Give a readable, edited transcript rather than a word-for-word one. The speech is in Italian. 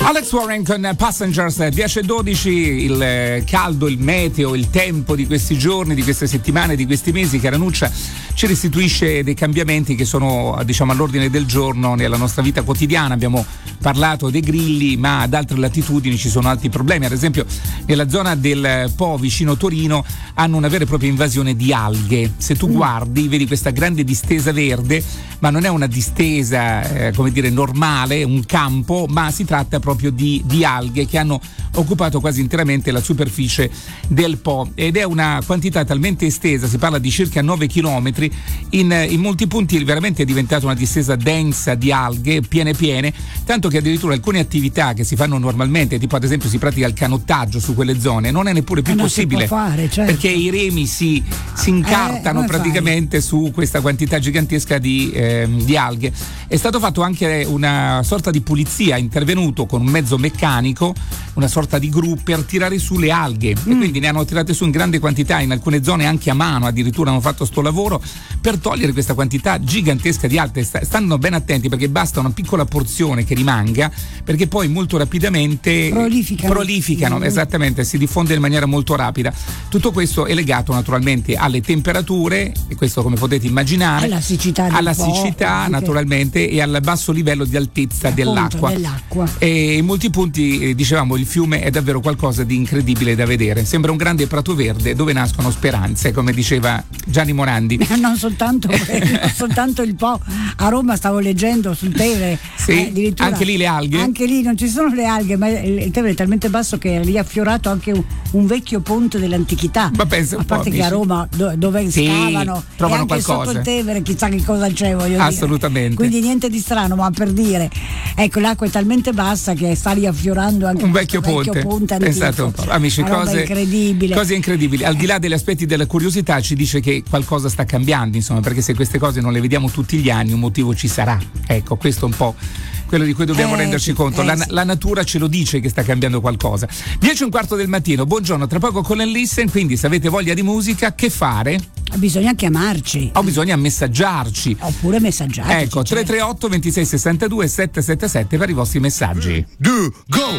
Alex Warren con Passengers, 10:12, il caldo, il meteo, il tempo di questi giorni, di queste settimane, di questi mesi, Caranuccia ci restituisce dei cambiamenti che sono, diciamo, all'ordine del giorno nella nostra vita quotidiana. Abbiamo parlato dei grilli, ma ad altre latitudini ci sono altri problemi. Ad esempio nella zona del Po vicino Torino hanno una vera e propria invasione di alghe. Se tu guardi vedi questa grande distesa verde, ma non è una distesa come dire normale, un campo, ma si tratta proprio di alghe che hanno occupato quasi interamente la superficie del Po, ed è una quantità talmente estesa, si parla di circa 9 chilometri, in molti punti veramente è diventata una distesa densa di alghe, piene, tanto che addirittura alcune attività che si fanno normalmente, tipo ad esempio si pratica il canottaggio su quelle zone, non è neppure più possibile, fare, certo. Perché i remi si incartano praticamente su questa quantità gigantesca di alghe. È stato fatto anche una sorta di pulizia, intervenuto con un mezzo meccanico, una sorta di gru per tirare su le alghe, e quindi ne hanno tirate su in grande quantità, in alcune zone anche a mano addirittura hanno fatto sto lavoro per togliere questa quantità gigantesca di alghe. Stanno ben attenti perché basta una piccola porzione che rimanga, perché poi molto rapidamente prolificano, esattamente, si diffonde in maniera molto rapida. Tutto questo è legato naturalmente alle temperature, e questo come potete immaginare, alla siccità naturalmente, e al basso livello di altezza dell'acqua. E in molti punti dicevamo il fiume è davvero qualcosa di incredibile da vedere, sembra un grande prato verde dove nascono speranze, come diceva Gianni Morandi. Non soltanto il Po, a Roma stavo leggendo sul Tevere, addirittura anche lì le alghe, anche lì non ci sono le alghe, ma il Tevere è talmente basso che è riaffiorato anche un vecchio ponte dell'antichità, ma penso, a parte che a Roma dove scavano trovano e anche qualcosa sotto il Tevere chissà che cosa c'è, voglio assolutamente dire. Quindi niente di strano, ma per dire, ecco, l'acqua è talmente bassa che sta riaffiorando anche un vecchio ponte antico. Amici, cose incredibili. Al di là degli aspetti della curiosità, ci dice che qualcosa sta cambiando, insomma, perché se queste cose non le vediamo tutti gli anni un motivo ci sarà. Ecco, questo è un po' quello di cui dobbiamo renderci conto. La natura ce lo dice che sta cambiando qualcosa. 10:15 del mattino, buongiorno, tra poco con Listen, quindi se avete voglia di musica, che fare? Bisogna chiamarci o bisogna messaggiarci, oppure messaggiarci, ecco, 338 26 62 777 per i vostri messaggi. Go!